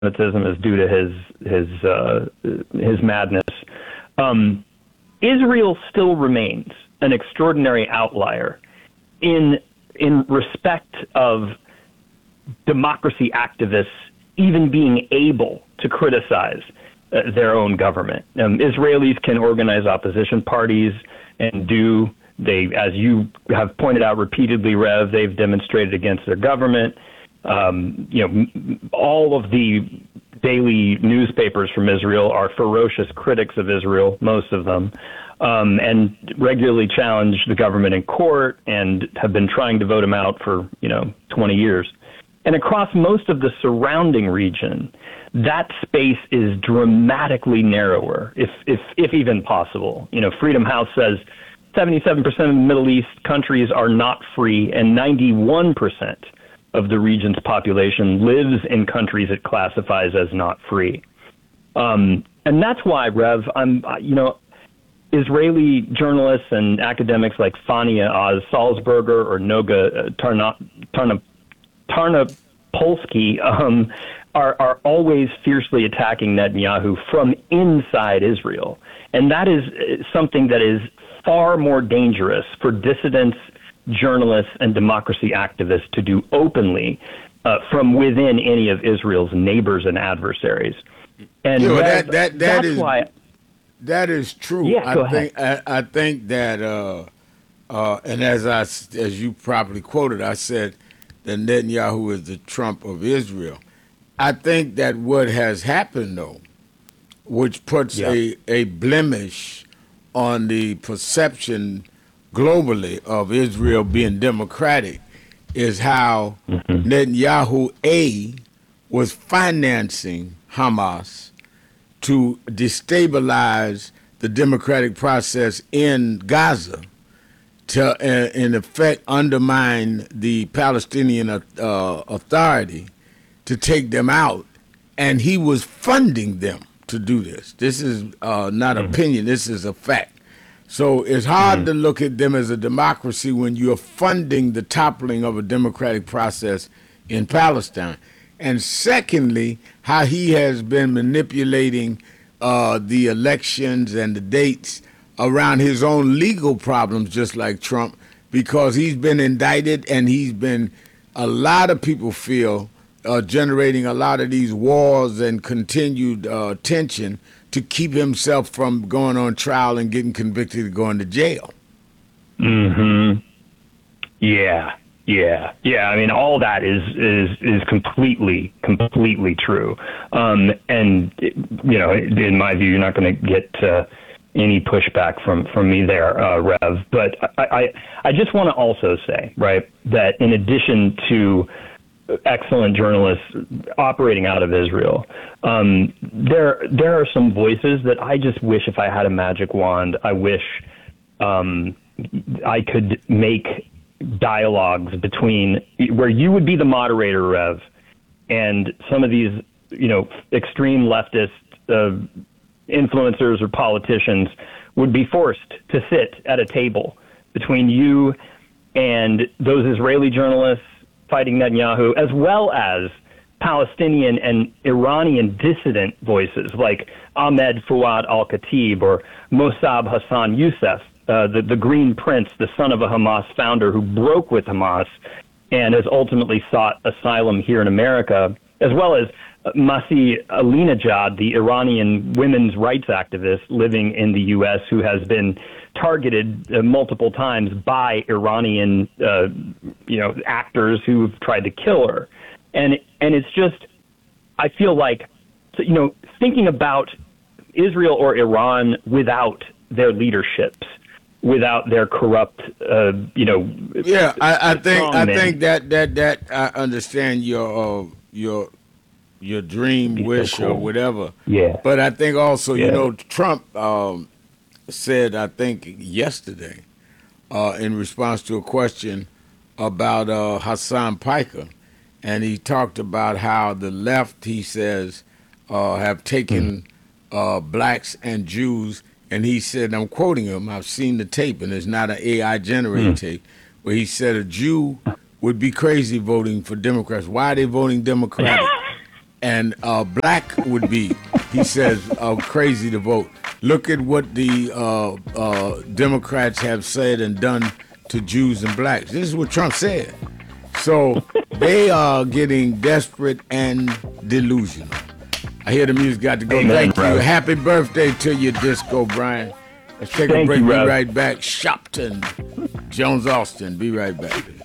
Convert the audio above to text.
anti-Semitism is due to his madness. Israel still remains an extraordinary outlier in respect of democracy activists even being able to criticize their own government. Israelis can organize opposition parties and as you have pointed out repeatedly, Rev, they've demonstrated against their government. All of the daily newspapers from Israel are ferocious critics of Israel, most of them, and regularly challenge the government in court and have been trying to vote him out for, 20 years. And across most of the surrounding region, that space is dramatically narrower, if even possible. Freedom House says 77% of the Middle East countries are not free, and 91% of the region's population lives in countries it classifies as not free. And that's why, Rev, Israeli journalists and academics like Fania Oz-Salzberger or Noga Tarnopolsky are always fiercely attacking Netanyahu from inside Israel. And that is something that is far more dangerous for dissidents, journalists, and democracy activists to do openly from within any of Israel's neighbors and adversaries. And that is true. Yeah, I think that, and as you properly quoted, I said that Netanyahu is the Trump of Israel. I think that what has happened, though, which puts a blemish on the perception globally of Israel being democratic, is how Netanyahu, was financing Hamas to destabilize the democratic process in Gaza, to, in effect, undermine the Palestinian Authority, to take them out. And he was funding them to do this. This is not opinion, this is a fact. So it's hard to look at them as a democracy when you're funding the toppling of a democratic process in Palestine. And secondly, how he has been manipulating the elections and the dates around his own legal problems, just like Trump, because he's been indicted and he's been, a lot of people feel, generating a lot of these wars and continued tension to keep himself from going on trial and getting convicted and going to jail. Yeah. I mean, all that is completely true. And in my view, you're not going to get any pushback from me there, Rev. But I just want to also say, right, that in addition to excellent journalists operating out of Israel, there are some voices that I just wish, if I had a magic wand, I wish I could make dialogues between where you would be the moderator, Rev, and some of these, extreme leftist influencers or politicians would be forced to sit at a table between you and those Israeli journalists fighting Netanyahu, as well as Palestinian and Iranian dissident voices like Ahmed Fuad al-Khatib or Mossab Hassan Youssef, the Green Prince, the son of a Hamas founder who broke with Hamas and has ultimately sought asylum here in America, as well as Masih Alinejad, the Iranian women's rights activist living in the U.S., who has been targeted multiple times by Iranian, actors who've tried to kill her. And it's just, I feel like, thinking about Israel or Iran without their leaderships, without their corrupt, Yeah, I think that I understand your dream, wish, so cool. or whatever. Yeah. But I think also, Trump said, I think yesterday, in response to a question about Hassan Piker, and he talked about how the left, he says, have taken blacks and Jews, and he said, I'm quoting him, I've seen the tape, and it's not an AI-generated tape, where he said a Jew would be crazy voting for Democrats. Why are they voting Democratic? and black would be, he says, crazy to vote. Look at what the Democrats have said and done to Jews and blacks. This is what Trump said. So they are getting desperate and delusional. I hear the music got to go. Amen, Thank you. Rev. Happy birthday to you, Disco Brian. Let's take a Thank break. you, Be Rev. right back. Shopton, Jones Austin. Be right back.